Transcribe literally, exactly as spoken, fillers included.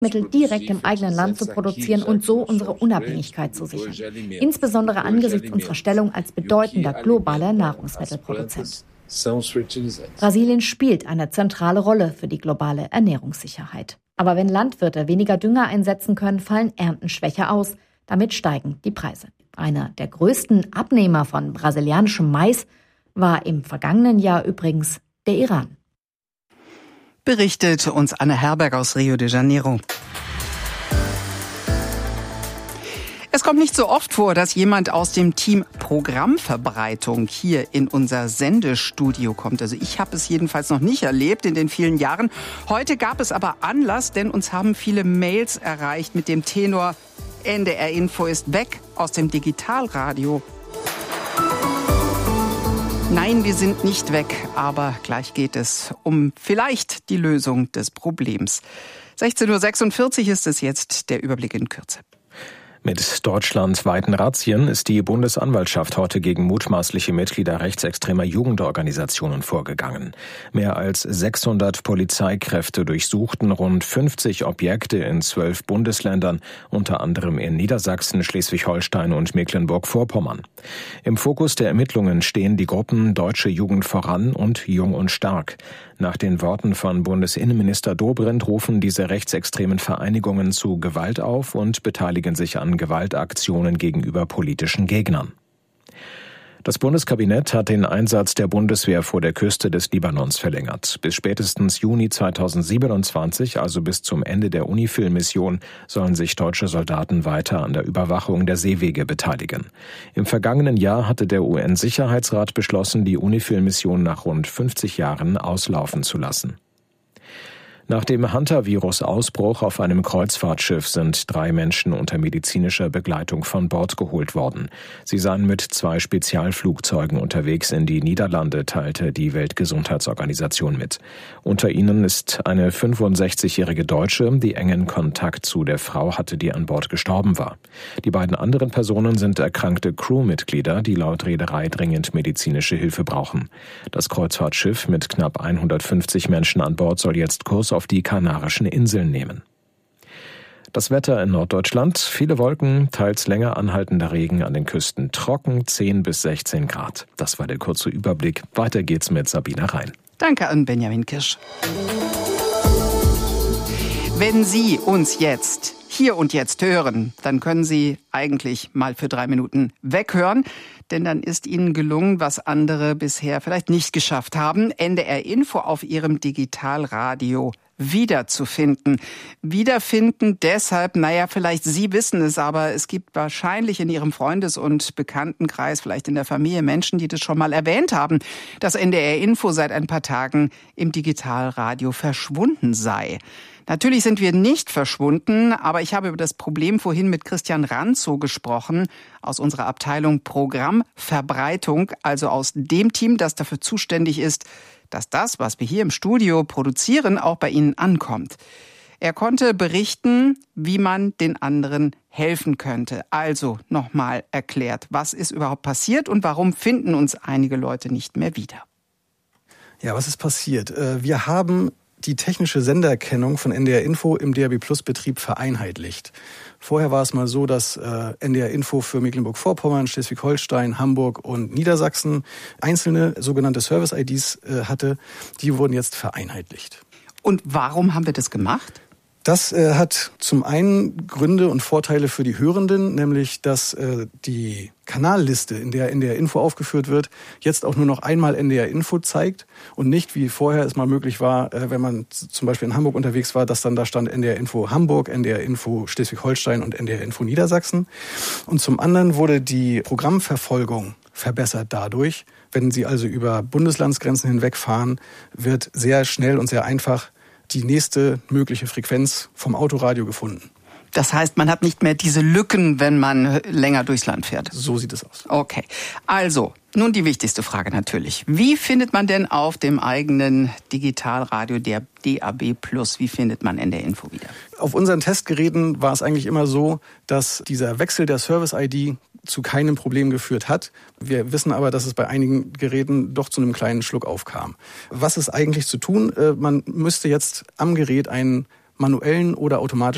Mittel direkt im eigenen Land zu produzieren und so unsere Unabhängigkeit zu sichern. Insbesondere angesichts unserer Stellung als bedeutender globaler Nahrungsmittelproduzent. Brasilien spielt eine zentrale Rolle für die globale Ernährungssicherheit. Aber wenn Landwirte weniger Dünger einsetzen können, fallen Ernten schwächer aus. Damit steigen die Preise. Einer der größten Abnehmer von brasilianischem Mais war im vergangenen Jahr übrigens der Iran. Berichtet uns Anne Herberg aus Rio de Janeiro. Es kommt nicht so oft vor, dass jemand aus dem Team Programmverbreitung hier in unser Sendestudio kommt. Also ich habe es jedenfalls noch nicht erlebt in den vielen Jahren. Heute gab es aber Anlass, denn uns haben viele Mails erreicht mit dem Tenor: N D R Info ist weg aus dem Digitalradio. Nein, wir sind nicht weg, aber gleich geht es um vielleicht die Lösung des Problems. sechzehn Uhr sechsundvierzig ist es jetzt, der Überblick in Kürze. Mit deutschlandweiten Razzien ist die Bundesanwaltschaft heute gegen mutmaßliche Mitglieder rechtsextremer Jugendorganisationen vorgegangen. Mehr als sechshundert Polizeikräfte durchsuchten rund fünfzig Objekte in zwölf Bundesländern, unter anderem in Niedersachsen, Schleswig-Holstein und Mecklenburg-Vorpommern. Im Fokus der Ermittlungen stehen die Gruppen Deutsche Jugend voran und Jung und Stark. Nach den Worten von Bundesinnenminister Dobrindt rufen diese rechtsextremen Vereinigungen zu Gewalt auf und beteiligen sich an Gewaltaktionen gegenüber politischen Gegnern. Das Bundeskabinett hat den Einsatz der Bundeswehr vor der Küste des Libanons verlängert. Bis spätestens Juni zweitausendsiebenundzwanzig, also bis zum Ende der UNIFIL-Mission, sollen sich deutsche Soldaten weiter an der Überwachung der Seewege beteiligen. Im vergangenen Jahr hatte der U N-Sicherheitsrat beschlossen, die UNIFIL-Mission nach rund fünfzig Jahren auslaufen zu lassen. Nach dem Hantavirus-Ausbruch auf einem Kreuzfahrtschiff sind drei Menschen unter medizinischer Begleitung von Bord geholt worden. Sie seien mit zwei Spezialflugzeugen unterwegs in die Niederlande, teilte die Weltgesundheitsorganisation mit. Unter ihnen ist eine fünfundsechzigjährige Deutsche, die engen Kontakt zu der Frau hatte, die an Bord gestorben war. Die beiden anderen Personen sind erkrankte Crewmitglieder, die laut Reederei dringend medizinische Hilfe brauchen. Das Kreuzfahrtschiff mit knapp hundertfünfzig Menschen an Bord soll jetzt Kurs auf die Kanarischen Inseln nehmen. Das Wetter in Norddeutschland: viele Wolken, teils länger anhaltender Regen, an den Küsten trocken, zehn bis sechzehn Grad. Das war der kurze Überblick. Weiter geht's mit Sabina Rhein. Danke an Benjamin Kirsch. Wenn Sie uns jetzt, hier und jetzt hören, dann können Sie eigentlich mal für drei Minuten weghören. Denn dann ist Ihnen gelungen, was andere bisher vielleicht nicht geschafft haben: N D R Info auf Ihrem Digitalradio wiederzufinden. Wiederfinden deshalb, naja, vielleicht Sie wissen es, aber es gibt wahrscheinlich in Ihrem Freundes- und Bekanntenkreis, vielleicht in der Familie, Menschen, die das schon mal erwähnt haben, dass N D R Info seit ein paar Tagen im Digitalradio verschwunden sei. Natürlich sind wir nicht verschwunden, aber ich habe über das Problem vorhin mit Christian Ranzow gesprochen, aus unserer Abteilung Programmverbreitung, also aus dem Team, das dafür zuständig ist, dass das, was wir hier im Studio produzieren, auch bei Ihnen ankommt. Er konnte berichten, wie man den anderen helfen könnte. Also nochmal erklärt, was ist überhaupt passiert und warum finden uns einige Leute nicht mehr wieder? Ja, was ist passiert? Wir haben die technische Senderkennung von N D R Info im D A B Plus Betrieb vereinheitlicht. Vorher war es mal so, dass äh, N D R Info für Mecklenburg-Vorpommern, Schleswig-Holstein, Hamburg und Niedersachsen einzelne sogenannte Service-I Ds äh, hatte. Die wurden jetzt vereinheitlicht. Und warum haben wir das gemacht? Das äh, hat zum einen Gründe und Vorteile für die Hörenden, nämlich dass äh, die Kanalliste, in der N D R Info aufgeführt wird, jetzt auch nur noch einmal N D R Info zeigt und nicht, wie vorher es mal möglich war, äh, wenn man z- zum Beispiel in Hamburg unterwegs war, dass dann da stand N D R Info Hamburg, N D R Info Schleswig-Holstein und N D R Info Niedersachsen. Und zum anderen wurde die Programmverfolgung verbessert dadurch. Wenn Sie also über Bundeslandsgrenzen hinwegfahren, wird sehr schnell und sehr einfach die nächste mögliche Frequenz vom Autoradio gefunden. Das heißt, man hat nicht mehr diese Lücken, wenn man länger durchs Land fährt. So sieht es aus. Okay. Also, nun die wichtigste Frage natürlich. Wie findet man denn auf dem eigenen Digitalradio der D A B Plus, wie findet man N D R Info wieder? Auf unseren Testgeräten war es eigentlich immer so, dass dieser Wechsel der Service-I D zu keinem Problem geführt hat. Wir wissen aber, dass es bei einigen Geräten doch zu einem kleinen Schluck aufkam. Was ist eigentlich zu tun? Man müsste jetzt am Gerät einen manuellen oder automatischen